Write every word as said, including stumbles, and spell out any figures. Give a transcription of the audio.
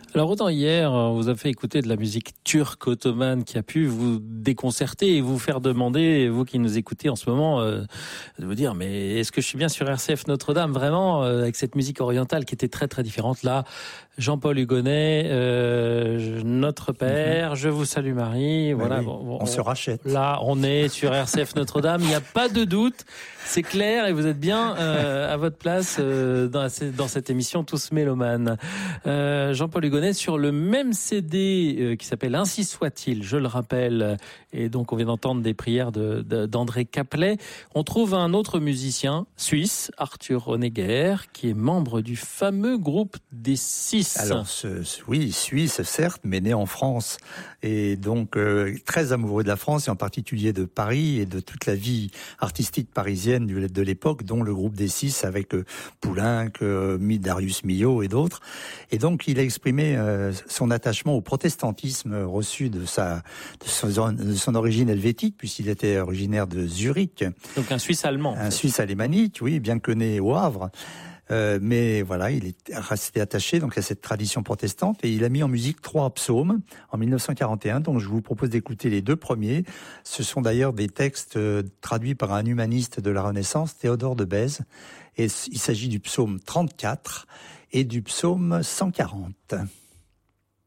Alors autant hier, on vous a fait écouter de la musique turque ottomane qui a pu vous déconcerter et vous faire demander, vous qui nous écoutez en ce moment, euh, de vous dire mais est-ce que je suis bien sur R C F Notre-Dame vraiment euh, avec cette musique orientale qui était très très différente. Là, Jean-Paul Hugonnet, euh, notre père, mm-hmm. Je vous salue Marie. Mais voilà, oui, bon, on, on se rachète. Là, on est sur R C F Notre-Dame. Il n'y a pas de doute, c'est clair et vous êtes bien euh, à votre place euh, dans, la, dans cette émission Tous Mélomanes. Euh, Jean-Paul Hugonnet sur le même C D euh, qui s'appelle Ainsi soit-il, je le rappelle, et donc on vient d'entendre des prières de, de, d'André Caplet. On trouve un autre musicien suisse, Arthur Honegger, qui est membre du fameux groupe des Six. Alors ce, ce, oui, suisse certes, mais né en France, et donc euh, très amoureux de la France et en particulier de Paris et de toute la vie artistique parisienne de l'époque, dont le groupe des Six avec euh, Poulenc, euh, Darius Milhaud et d'autres. Et donc il a exprimé euh, son attachement au protestantisme reçu de sa de son, de son origine helvétique, puisqu'il était originaire de Zurich. Donc un Suisse allemand. Un Suisse alémanique, oui, bien que né au Havre. Euh, mais voilà, il est resté attaché donc à cette tradition protestante et il a mis en musique trois psaumes en dix-neuf cent quarante et un. Donc je vous propose d'écouter les deux premiers. Ce sont d'ailleurs des textes euh, traduits par un humaniste de la Renaissance, Théodore de Bèze. Et il s'agit du psaume trente-quatre et du psaume cent quarante.